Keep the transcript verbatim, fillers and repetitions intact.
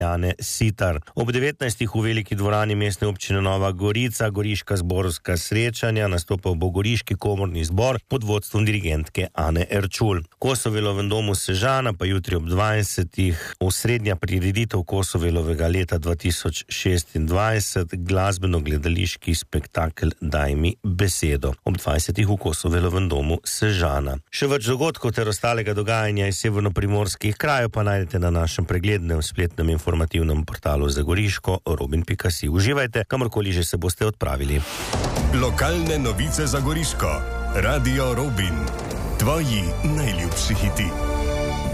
Jane Sitar. Ob devetnajstih v veliki dvorani mestne občine Nova Gorica goriška zborovska srečanja nastopal bo goriški komorni zbor pod vodstvom dirigentke Ane Erčul. Kosovelovem domu Sežana pa jutri ob dvajsetih osrednja prireditev Kosovelovega leta dva tisoč šestindvajset, glasbeno-gledališki spektakel Daj mi besedo. Ob dvajsetih v Kosovelovem domu Sežana. Še več dogodkov ter ostalega dogajanja iz severnoprimorskih krajev pa najdete na našem preglednem spletnem informativnem portalu za Goriško robin pika si. Uživajte, kamorkoli že se boste odpravili. Lokalne novice za Goriško. Radio Robin. Tvoji najljubši hiti.